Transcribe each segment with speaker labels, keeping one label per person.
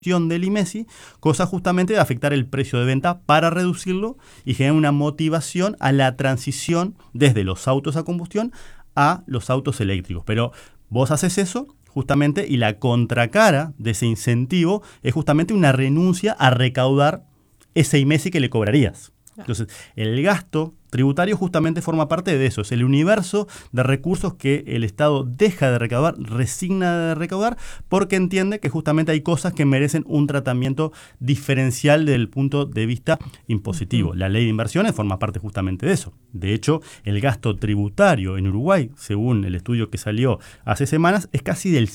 Speaker 1: del IMESI, cosa justamente de afectar el precio de venta para reducirlo y generar una motivación a la transición desde los autos a combustión a los autos eléctricos. Pero vos haces eso justamente y la contracara de ese incentivo es justamente una renuncia a recaudar ese IMESI que le cobrarías. Entonces, el gasto tributario justamente forma parte de eso, es el universo de recursos que el Estado deja de recaudar, resigna de recaudar, porque entiende que justamente hay cosas que merecen un tratamiento diferencial desde el punto de vista impositivo. La ley de inversiones forma parte justamente de eso. De hecho, el gasto tributario en Uruguay, según el estudio que salió hace semanas, es casi del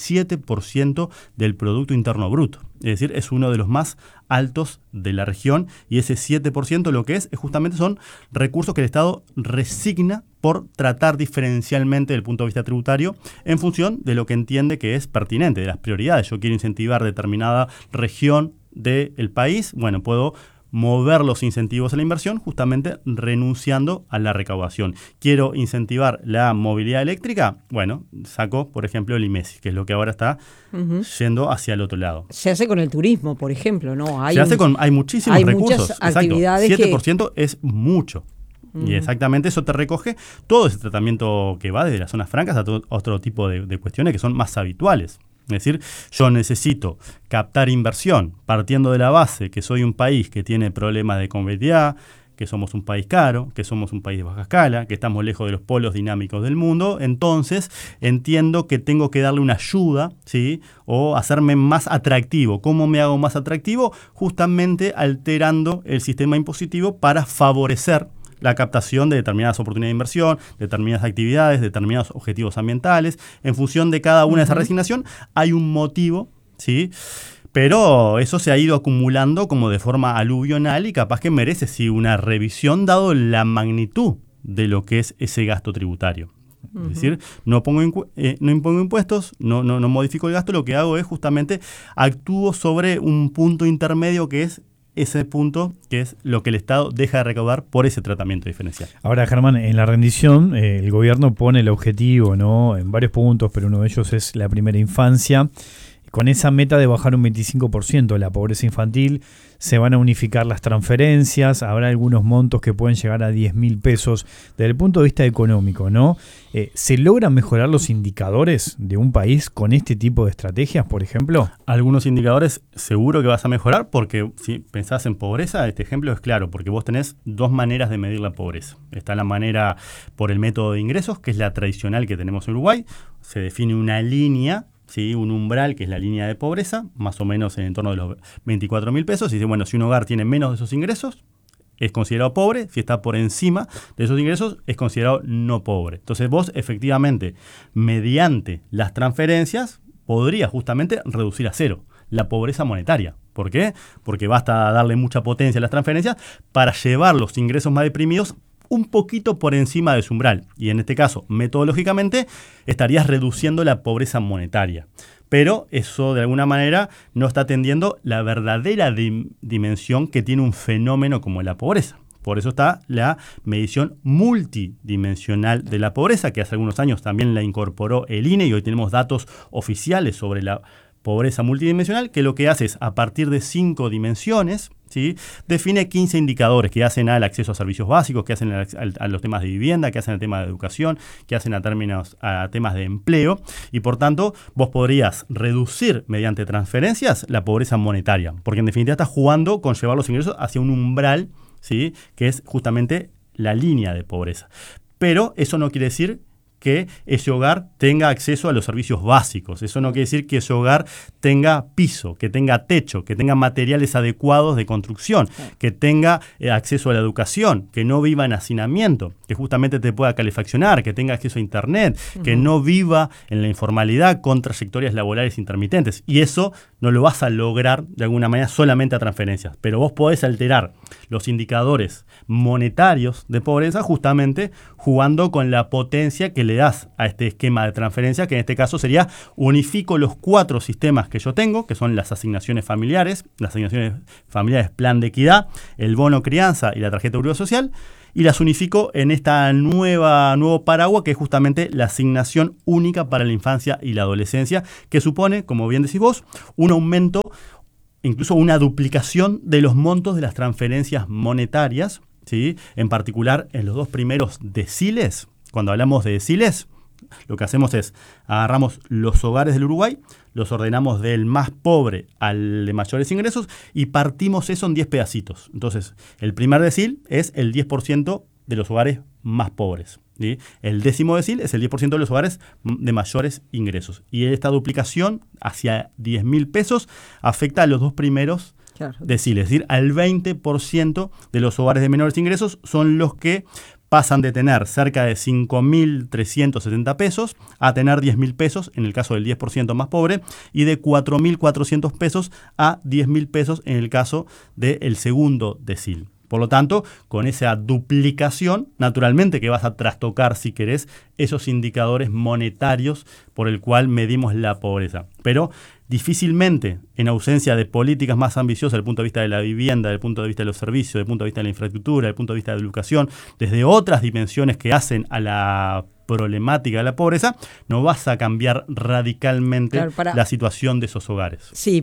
Speaker 1: 7% del Producto Interno Bruto. Es decir, es uno de los más altos de la región y ese 7% lo que es justamente son recursos que el Estado resigna por tratar diferencialmente desde el punto de vista tributario en función de lo que entiende que es pertinente, de las prioridades. Yo quiero incentivar determinada región del país, bueno, puedo mover los incentivos a la inversión justamente renunciando a la recaudación. Quiero incentivar la movilidad eléctrica, bueno, saco por ejemplo el IMESI, que es lo que ahora está yendo hacia el otro lado.
Speaker 2: Se hace con el turismo, por ejemplo, ¿no?
Speaker 1: Hay muchísimos recursos.
Speaker 2: Muchas actividades.
Speaker 1: Exacto. 7% es mucho. Y exactamente eso te recoge todo ese tratamiento que va desde las zonas francas a otro tipo de cuestiones que son más habituales. Es decir, yo necesito captar inversión partiendo de la base que soy un país que tiene problemas de competitividad, que somos un país caro, que somos un país de baja escala, que estamos lejos de los polos dinámicos del mundo. Entonces entiendo que tengo que darle una ayuda, ¿sí? O hacerme más atractivo. ¿Cómo me hago más atractivo? Justamente alterando el sistema impositivo para favorecer la captación de determinadas oportunidades de inversión, determinadas actividades, determinados objetivos ambientales. En función de cada una de esas resignación hay un motivo, ¿sí? Pero eso se ha ido acumulando como de forma aluvional y capaz que merece sí una revisión dado la magnitud de lo que es ese gasto tributario. Es decir, no impongo impuestos, no modifico el gasto, lo que hago es justamente actúo sobre un punto intermedio que es ese punto que es lo que el Estado deja de recaudar por ese tratamiento diferencial.
Speaker 3: Ahora, Germán, en la rendición el gobierno pone el objetivo, ¿no?, en varios puntos, pero uno de ellos es la primera infancia. Con esa meta de bajar un 25% la pobreza infantil, se van a unificar las transferencias, habrá algunos montos que pueden llegar a 10.000 pesos. Desde el punto de vista económico, ¿no? ¿Se logran mejorar los indicadores de un país con este tipo de estrategias, por ejemplo?
Speaker 1: Algunos indicadores seguro que vas a mejorar porque si pensás en pobreza, este ejemplo es claro, porque vos tenés dos maneras de medir la pobreza. Está la manera por el método de ingresos, que es la tradicional que tenemos en Uruguay. Se define una línea, ¿sí?, un umbral que es la línea de pobreza, más o menos en torno de los 24.000 pesos. Y dice, bueno, si un hogar tiene menos de esos ingresos, es considerado pobre. Si está por encima de esos ingresos, es considerado no pobre. Entonces vos, efectivamente, mediante las transferencias, podrías justamente reducir a cero la pobreza monetaria. ¿Por qué? Porque basta darle mucha potencia a las transferencias para llevar los ingresos más deprimidos un poquito por encima de su umbral. Y en este caso, metodológicamente, estarías reduciendo la pobreza monetaria. Pero eso, de alguna manera, no está atendiendo la verdadera dimensión que tiene un fenómeno como la pobreza. Por eso está la medición multidimensional de la pobreza, que hace algunos años también la incorporó el INE y hoy tenemos datos oficiales sobre la pobreza multidimensional, que lo que hace es, a partir de 5 dimensiones, ¿sí?, define 15 indicadores que hacen al acceso a servicios básicos, que hacen a los temas de vivienda, que hacen al tema de educación, que hacen a temas de empleo, y por tanto vos podrías reducir mediante transferencias la pobreza monetaria, porque en definitiva estás jugando con llevar los ingresos hacia un umbral, ¿sí?, que es justamente la línea de pobreza. Pero eso no quiere decir que ese hogar tenga acceso a los servicios básicos. Eso no quiere decir que ese hogar tenga piso, que tenga techo, que tenga materiales adecuados de construcción, que tenga acceso a la educación, que no viva en hacinamiento, que justamente te pueda calefaccionar, que tenga acceso a internet, que no viva en la informalidad con trayectorias laborales intermitentes. Y eso no lo vas a lograr de alguna manera solamente a transferencias. Pero vos podés alterar los indicadores monetarios de pobreza justamente jugando con la potencia que le das a este esquema de transferencia, que en este caso sería unifico los 4 sistemas que yo tengo, que son las asignaciones familiares plan de equidad, el bono crianza y la tarjeta de seguridad social, y las unifico en esta nuevo paraguas, que es justamente la asignación única para la infancia y la adolescencia, que supone, como bien decís vos, un aumento incluso una duplicación de los montos de las transferencias monetarias, ¿sí? En particular en los 2 primeros deciles. Cuando hablamos de deciles, lo que hacemos es agarramos los hogares del Uruguay, los ordenamos del más pobre al de mayores ingresos y partimos eso en 10 pedacitos. Entonces, el primer decil es el 10% de los hogares más pobres, ¿sí? El 10º decil es el 10% de los hogares de mayores ingresos. Y esta duplicación hacia 10.000 pesos afecta a los 2 primeros deciles, es decir, al 20% de los hogares de menores ingresos son los que pasan de tener cerca de 5.370 pesos a tener 10.000 pesos en el caso del 10% más pobre y de 4.400 pesos a 10.000 pesos en el caso del segundo decil. Por lo tanto, con esa duplicación, naturalmente que vas a trastocar, si querés, esos indicadores monetarios por el cual medimos la pobreza. Pero difícilmente, en ausencia de políticas más ambiciosas desde el punto de vista de la vivienda, desde el punto de vista de los servicios, desde el punto de vista de la infraestructura, desde el punto de vista de la educación, desde otras dimensiones que hacen a la problemática de la pobreza, no vas a cambiar radicalmente la situación de esos hogares.
Speaker 2: Sí,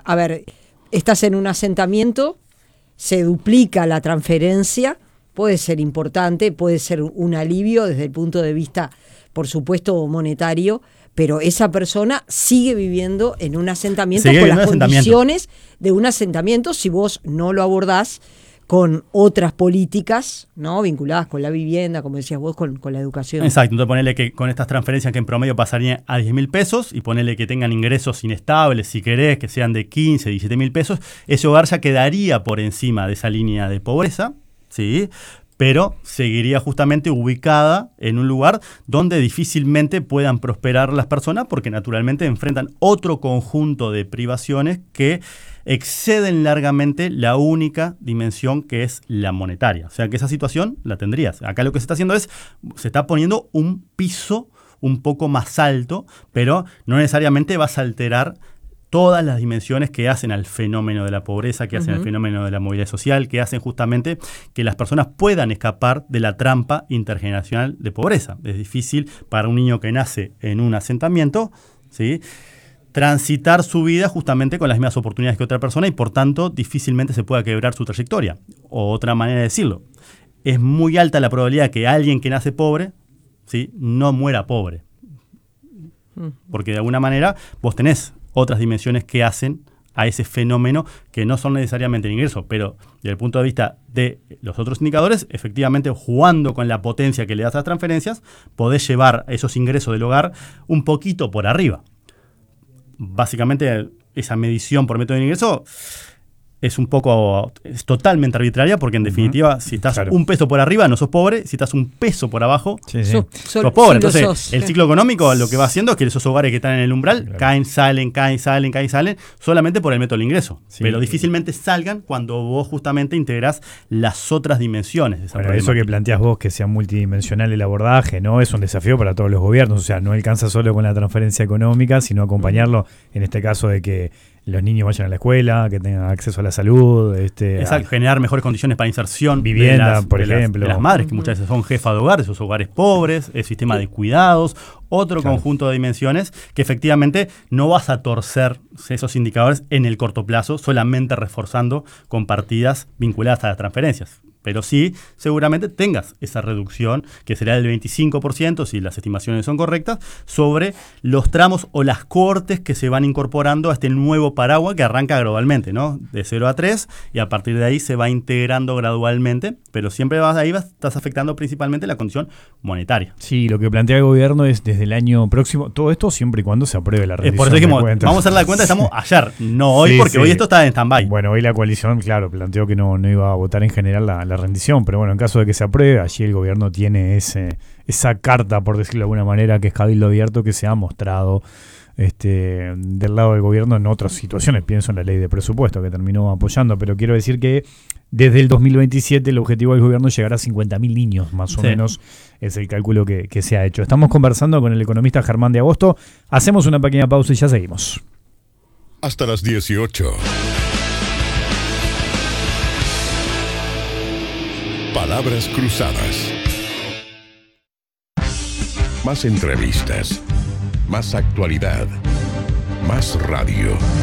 Speaker 2: estás en un asentamiento, se duplica la transferencia, puede ser importante, puede ser un alivio desde el punto de vista, por supuesto, monetario, pero esa persona sigue viviendo en un asentamiento con las condiciones de un asentamiento si vos no lo abordás con otras políticas, ¿no? Vinculadas con la vivienda, como decías vos, con la educación.
Speaker 1: Exacto, entonces ponele que con estas transferencias que en promedio pasarían a 10.000 pesos y ponele que tengan ingresos inestables, si querés, que sean de 15, 17.000 pesos, ese hogar ya quedaría por encima de esa línea de pobreza, ¿sí? Pero seguiría justamente ubicada en un lugar donde difícilmente puedan prosperar las personas porque naturalmente enfrentan otro conjunto de privaciones que exceden largamente la única dimensión que es la monetaria. O sea que esa situación la tendrías. Acá lo que se está haciendo es, se está poniendo un piso un poco más alto, pero no necesariamente vas a alterar todas las dimensiones que hacen al fenómeno de la pobreza, que hacen al fenómeno de la movilidad social, que hacen justamente que las personas puedan escapar de la trampa intergeneracional de pobreza. Es difícil para un niño que nace en un asentamiento, ¿sí?, transitar su vida justamente con las mismas oportunidades que otra persona y por tanto difícilmente se pueda quebrar su trayectoria. O otra manera de decirlo, es muy alta la probabilidad que alguien que nace pobre, ¿sí?, no muera pobre. Porque de alguna manera vos tenés otras dimensiones que hacen a ese fenómeno que no son necesariamente el ingreso, pero desde el punto de vista de los otros indicadores, efectivamente jugando con la potencia que le das a las transferencias, podés llevar esos ingresos del hogar un poquito por arriba. Básicamente esa medición por método de ingreso es totalmente arbitraria porque en definitiva si estás un peso por arriba no sos pobre, si estás un peso por abajo sos pobre. Entonces el ciclo económico lo que va haciendo es que esos hogares que están en el umbral caen, salen solamente por el método del ingreso, pero difícilmente salgan cuando vos justamente integrás las otras dimensiones de esa
Speaker 3: eso que planteás vos, que sea multidimensional el abordaje, ¿no? Es un desafío para todos los gobiernos, o sea, no alcanza solo con la transferencia económica, sino acompañarlo en este caso de que los niños vayan a la escuela, que tengan acceso a la salud.
Speaker 1: Exacto, generar mejores condiciones para inserción.
Speaker 3: Vivienda, por ejemplo.
Speaker 1: De las madres, que muchas veces son jefas de hogar, esos hogares pobres, el sistema de cuidados, otro conjunto de dimensiones que efectivamente no vas a torcer esos indicadores en el corto plazo, solamente reforzando con partidas vinculadas a las transferencias. Pero sí, seguramente tengas esa reducción, que será del 25%, si las estimaciones son correctas, sobre los tramos o las cohortes que se van incorporando a este nuevo paraguas que arranca gradualmente, ¿no? De 0 a 3, y a partir de ahí se va integrando gradualmente, pero siempre estás afectando principalmente la condición monetaria.
Speaker 3: Sí, lo que plantea el gobierno es desde el año próximo, todo esto siempre y cuando se apruebe la rendición.
Speaker 1: Por eso dijimos, vamos a hacer la cuenta, estamos ayer, no hoy, porque hoy esto está en stand-by.
Speaker 3: Bueno, hoy la coalición, claro, planteó que no iba a votar en general la rendición, pero bueno, en caso de que se apruebe, allí el gobierno tiene esa carta, por decirlo de alguna manera, que es cabildo abierto, que se ha mostrado del lado del gobierno en otras situaciones. Pienso en la ley de presupuesto que terminó apoyando, pero quiero decir que desde el 2027 el objetivo del gobierno es llegar a 50.000 niños, más o menos es el cálculo que se ha hecho. Estamos conversando con el economista Germán de Agosto, hacemos una pequeña pausa y ya seguimos.
Speaker 4: Hasta las 18. Palabras cruzadas. Más entrevistas. Más actualidad. Más radio.